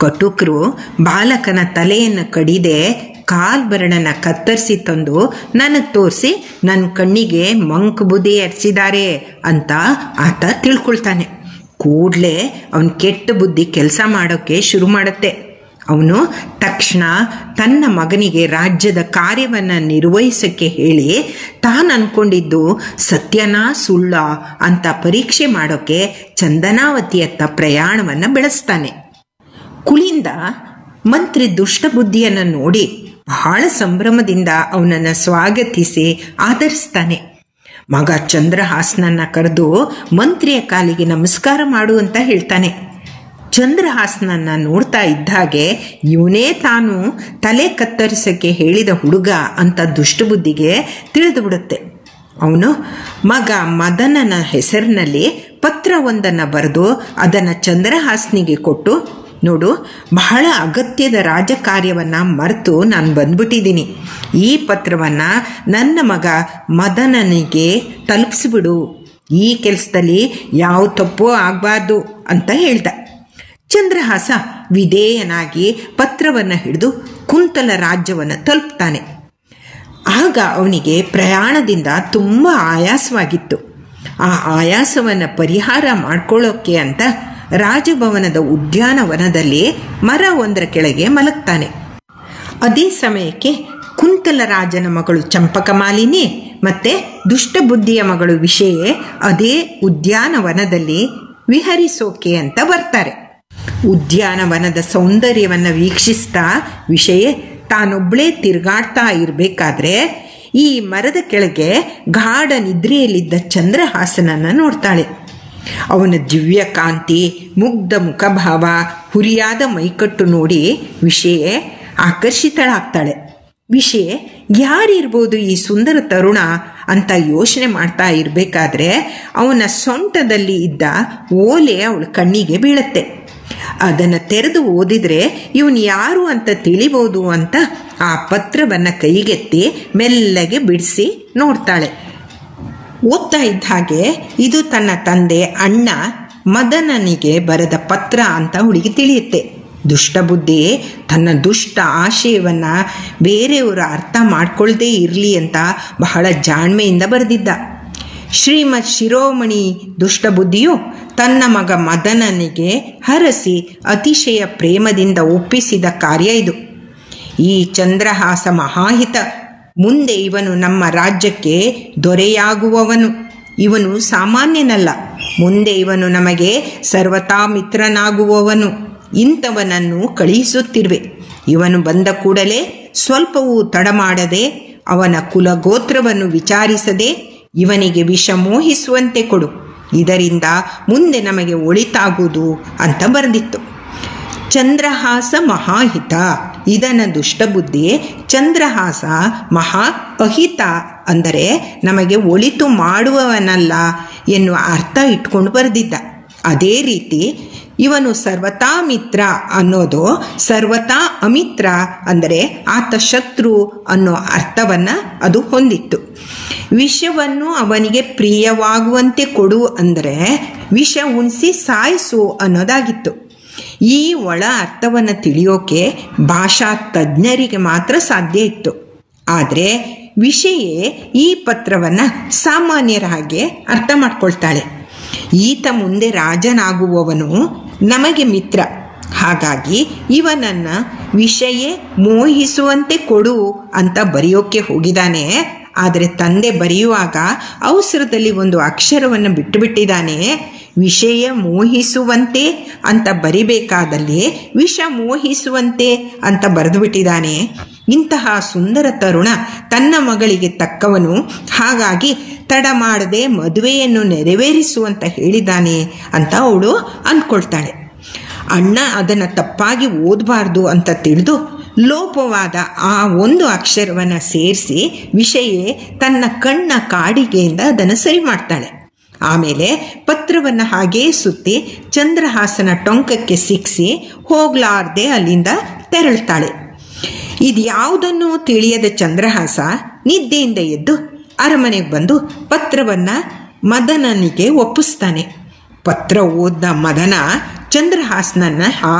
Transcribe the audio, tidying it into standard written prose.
ಕಟುಕರು ಬಾಲಕನ ತಲೆಯನ್ನು ಕಡಿದೆ ಕಾಲ್ಬೆರಳನ್ನ ಕತ್ತರಿಸಿ ತಂದು ನನಗೆ ತೋರಿಸಿ ನನ್ನ ಕಣ್ಣಿಗೆ ಮಂಕ್ ಬುದ್ಧಿ ಎರ್ಸಿದ್ದಾರೆ ಅಂತ ಆತ ತಿಳ್ಕೊಳ್ತಾನೆ. ಕೂಡಲೇ ಅವನ ಕೆಟ್ಟ ಬುದ್ಧಿ ಕೆಲಸ ಮಾಡೋಕ್ಕೆ ಶುರು ಮಾಡುತ್ತೆ. ಅವನು ತಕ್ಷಣ ತನ್ನ ಮಗನಿಗೆ ರಾಜ್ಯದ ಕಾರ್ಯವನ್ನು ನಿರ್ವಹಿಸೋಕ್ಕೆ ಹೇಳಿ ತಾನು ಅಂದ್ಕೊಂಡಿದ್ದು ಸತ್ಯನ ಸುಳ್ಳ ಅಂತ ಪರೀಕ್ಷೆ ಮಾಡೋಕ್ಕೆ ಚಂದನಾವತಿಯತ್ತ ಪ್ರಯಾಣವನ್ನು ಬೆಳೆಸ್ತಾನೆ. ಕುಳಿಂದ ಮಂತ್ರಿ ದುಷ್ಟಬುದ್ಧಿಯನ್ನು ನೋಡಿ ಬಹಳ ಸಂಭ್ರಮದಿಂದ ಅವನನ್ನು ಸ್ವಾಗತಿಸಿ ಆದರಿಸ್ತಾನೆ. ಮಗ ಚಂದ್ರಹಾಸನನ್ನು ಕರೆದು ಮಂತ್ರಿಯ ಕಾಲಿಗೆ ನಮಸ್ಕಾರ ಮಾಡು ಅಂತ ಹೇಳ್ತಾನೆ. ಚಂದ್ರಹಾಸನನ್ನು ನೋಡ್ತಾ ಇದ್ದಾಗೆ ಇವನೇ ತಾನು ತಲೆ ಕತ್ತರಿಸೋಕ್ಕೆ ಹೇಳಿದ ಹುಡುಗ ಅಂತ ದುಷ್ಟಬುದ್ಧಿಗೆ ತಿಳಿದು ಬಿಡುತ್ತೆ. ಅವನು ಮಗ ಮದನನ ಹೆಸರಿನಲ್ಲಿ ಪತ್ರವೊಂದನ್ನು ಬರೆದು ಅದನ್ನು ಚಂದ್ರಹಾಸನಿಗೆ ಕೊಟ್ಟು, ನೋಡು, ಬಹಳ ಅಗತ್ಯದ ರಾಜಕಾರ್ಯವನ್ನು ಮರೆತು ನಾನು ಬಂದ್ಬಿಟ್ಟಿದ್ದೀನಿ. ಈ ಪತ್ರವನ್ನು ನನ್ನ ಮಗ ಮದನನಿಗೆ ತಲುಪಿಸ್ಬಿಡು. ಈ ಕೆಲಸದಲ್ಲಿ ಯಾವ ತಪ್ಪು ಆಗಬಾರ್ದು ಅಂತ ಹೇಳ್ದ. ಚಂದ್ರಹಾಸ ವಿಧೇಯನಾಗಿ ಪತ್ರವನ್ನು ಹಿಡಿದು ಕುಂತಲ ರಾಜ್ಯವನ್ನು ತಲುಪ್ತಾನೆ. ಆಗ ಅವನಿಗೆ ಪ್ರಯಾಣದಿಂದ ತುಂಬ ಆಯಾಸವಾಗಿತ್ತು. ಆ ಆಯಾಸವನ್ನು ಪರಿಹಾರ ಮಾಡ್ಕೊಳ್ಳೋಕ್ಕೆ ಅಂತ ರಾಜಭವನದ ಉದ್ಯಾನವನದಲ್ಲಿ ಮರ ಒಂದರ ಕೆಳಗೆ ಮಲಗ್ತಾನೆ. ಅದೇ ಸಮಯಕ್ಕೆ ಕುಂತಲ ರಾಜನ ಮಗಳು ಚಂಪಕಮಾಲಿನಿ ಮತ್ತು ದುಷ್ಟಬುದ್ಧಿಯ ಮಗಳು ವಿಷಯೇ ಅದೇ ಉದ್ಯಾನವನದಲ್ಲಿ ವಿಹರಿಸೋಕೆ ಅಂತ ಬರ್ತಾರೆ. ಉದ್ಯಾನವನದ ಸೌಂದರ್ಯವನ್ನು ವೀಕ್ಷಿಸ್ತಾ ವಿಷಯ ತಾನೊಬ್ಬಳೇ ತಿರುಗಾಡ್ತಾ ಇರಬೇಕಾದ್ರೆ ಈ ಮರದ ಕೆಳಗೆ ಗಾಢ ನಿದ್ರೆಯಲ್ಲಿದ್ದ ಚಂದ್ರಹಾಸನನ್ನು ನೋಡ್ತಾಳೆ. ಅವನ ದಿವ್ಯ ಕಾಂತಿ, ಮುಗ್ಧ ಮುಖಭಾವ, ಹುರಿಯಾದ ಮೈಕಟ್ಟು ನೋಡಿ ವಿಷಯ ಆಕರ್ಷಿತಳಾಗ್ತಾಳೆ. ವಿಷಯ ಯಾರಿರ್ಬೋದು ಈ ಸುಂದರ ತರುಣ ಅಂತ ಯೋಚನೆ ಮಾಡ್ತಾ ಇರಬೇಕಾದ್ರೆ ಅವನ ಸೊಂಟದಲ್ಲಿ ಇದ್ದ ಓಲೆ ಅವಳ ಕಣ್ಣಿಗೆ ಬೀಳುತ್ತೆ. ಅದನ್ನು ತೆರೆದು ಓದಿದರೆ ಇವನು ಯಾರು ಅಂತ ತಿಳಿಬೋದು ಅಂತ ಆ ಪತ್ರವನ್ನು ಕೈಗೆತ್ತಿ ಮೆಲ್ಲಗೆ ಬಿಡಿಸಿ ನೋಡ್ತಾಳೆ. ಓದ್ತಾ ಇದ್ದ ಹಾಗೆ ಇದು ತನ್ನ ತಂದೆ ಅಣ್ಣ ಮದನನಿಗೆ ಬರೆದ ಪತ್ರ ಅಂತ ಹುಡುಗಿ ತಿಳಿಯುತ್ತೆ. ದುಷ್ಟಬುದ್ಧಿ ತನ್ನ ದುಷ್ಟ ಆಶಯವನ್ನು ಬೇರೆಯವರು ಅರ್ಥ ಮಾಡ್ಕೊಳ್ಳದೇ ಇರಲಿ ಅಂತ ಬಹಳ ಜಾಣ್ಮೆಯಿಂದ ಬರೆದಿದ್ದ. ಶ್ರೀಮತ್ ಶಿರೋಮಣಿ ದುಷ್ಟಬುದ್ಧಿಯು ತನ್ನ ಮಗ ಮದನನಿಗೆ ಹರಸಿ ಅತಿಶಯ ಪ್ರೇಮದಿಂದ ಒಪ್ಪಿಸಿದ ಕಾರ್ಯ ಇದು. ಈ ಚಂದ್ರಹಾಸ ಮಹಾಹಿತ. ಮುಂದೆ ಇವನು ನಮ್ಮ ರಾಜ್ಯಕ್ಕೆ ದೊರೆಯಾಗುವವನು. ಇವನು ಸಾಮಾನ್ಯನಲ್ಲ. ಮುಂದೆ ಇವನು ನಮಗೆ ಸರ್ವತಾ ಮಿತ್ರನಾಗುವವನು. ಇಂಥವನನ್ನು ಕಳುಹಿಸುತ್ತಿರುವೆ. ಇವನು ಬಂದ ಕೂಡಲೇ ಸ್ವಲ್ಪವೂ ತಡ ಮಾಡದೆ ಅವನ ಕುಲಗೋತ್ರವನ್ನು ವಿಚಾರಿಸದೆ ಇವನಿಗೆ ವಿಷ ಮೋಹಿಸುವಂತೆ ಕೊಡು. ಇದರಿಂದ ಮುಂದೆ ನಮಗೆ ಒಳಿತಾಗುವುದು ಅಂತ ಬರೆದಿತ್ತು. ಚಂದ್ರಹಾಸ ಮಹಾಹಿತ. ಇದನ್ನು ದುಷ್ಟಬುದ್ಧಿ ಚಂದ್ರಹಾಸ ಮಹಾ ಅಹಿತ ಅಂದರೆ ನಮಗೆ ಒಳಿತು ಮಾಡುವವನಲ್ಲ ಎನ್ನುವ ಅರ್ಥ ಇಟ್ಕೊಂಡು ಬರೆದಿದ್ದ. ಅದೇ ರೀತಿ ಇವನು ಸರ್ವತಾ ಮಿತ್ರ ಅನ್ನೋದು ಸರ್ವತಾ ಅಮಿತ್ರ ಅಂದರೆ ಆತ ಶತ್ರು ಅನ್ನೋ ಅರ್ಥವನ್ನು ಅದು ಹೊಂದಿತ್ತು. ವಿಷವನ್ನು ಅವನಿಗೆ ಪ್ರಿಯವಾಗುವಂತೆ ಕೊಡು ಅಂದರೆ ವಿಷ ಉಣಿಸಿ ಸಾಯಿಸು ಅನ್ನೋದಾಗಿತ್ತು. ಈ ಒಳ ಅರ್ಥವನ್ನು ತಿಳಿಯೋಕೆ ಭಾಷಾ ತಜ್ಞರಿಗೆ ಮಾತ್ರ ಸಾಧ್ಯ ಇತ್ತು. ಆದರೆ ವಿಷಯೇ ಈ ಪತ್ರವನ್ನು ಸಾಮಾನ್ಯರ ಹಾಗೆ ಅರ್ಥ ಮಾಡ್ಕೊಳ್ತಾಳೆ. ಈತ ಮುಂದೆ ರಾಜನಾಗುವವನು ನಮಗೆ ಮಿತ್ರ. ಹಾಗಾಗಿ ಇವನನ್ನು ವಿಷಯೇ ಮೋಹಿಸುವಂತೆ ಕೊಡು ಅಂತ ಬರೆಯೋಕ್ಕೆ ಹೋಗಿದ್ದಾನೆ. ಆದರೆ ತಂದೆ ಬರೆಯುವಾಗ ಅವಸರದಲ್ಲಿ ಒಂದು ಅಕ್ಷರವನ್ನು ಬಿಟ್ಟುಬಿಟ್ಟಿದ್ದಾನೆ. ವಿಷಯ ಮೋಹಿಸುವಂತೆ ಅಂತ ಬರಿಬೇಕಾದಲ್ಲಿ ವಿಷ ಮೋಹಿಸುವಂತೆ ಅಂತ ಬರೆದು ಬಿಟ್ಟಿದ್ದಾನೆ. ಇಂತಹ ಸುಂದರ ತರುಣ ತನ್ನ ಮಗಳಿಗೆ ತಕ್ಕವನು. ಹಾಗಾಗಿ ತಡ ಮಾಡದೆ ಮದುವೆಯನ್ನು ನೆರವೇರಿಸುವಂತ ಹೇಳಿದ್ದಾನೆ ಅಂತ ಅವಳು ಅಂದ್ಕೊಳ್ತಾಳೆ. ಅಣ್ಣ ಅದನ್ನು ತಪ್ಪಾಗಿ ಓದಬಾರ್ದು ಅಂತ ತಿಳಿದು ಲೋಪವಾದ ಆ ಒಂದು ಅಕ್ಷರವನ್ನು ಸೇರಿಸಿ ವಿಷಯೇ ತನ್ನ ಕಣ್ಣ ಕಾಡಿಗೆಯಿಂದ ಅದನ್ನು ಸರಿ ಮಾಡ್ತಾಳೆ. ಆಮೇಲೆ ಪತ್ರವನ್ನು ಹಾಗೇ ಸುತ್ತಿ ಚಂದ್ರಹಾಸನ ಟೊಂಕಕ್ಕೆ ಸಿಕ್ಕಿಸಿ ಹೋಗ್ಲಾರ್ದೆ ಅಲ್ಲಿಂದ ತೆರಳ್ತಾಳೆ. ಇದ್ಯಾವುದನ್ನು ತಿಳಿಯದ ಚಂದ್ರಹಾಸ ನಿದ್ದೆಯಿಂದ ಎದ್ದು ಅರಮನೆಗೆ ಬಂದು ಪತ್ರವನ್ನು ಮದನನಿಗೆ ಒಪ್ಪಿಸ್ತಾನೆ. ಪತ್ರ ಓದಿದ ಮದನ ಚಂದ್ರಹಾಸನನ್ನು